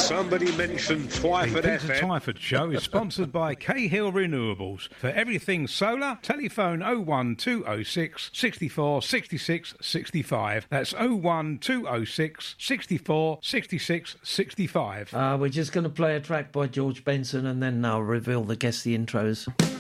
Somebody mentioned Twyford The FM. Peter Twyford Show is sponsored by Cahill Renewables. For everything solar, telephone 01206 64 66 65. That's 01206 64 66 65. We're just going to play a track by George Benson and then I'll reveal the intros.